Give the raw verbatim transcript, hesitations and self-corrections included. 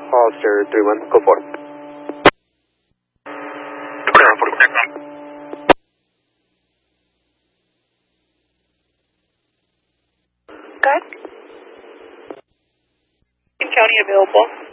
Hollister three one, go for it. Good. County available.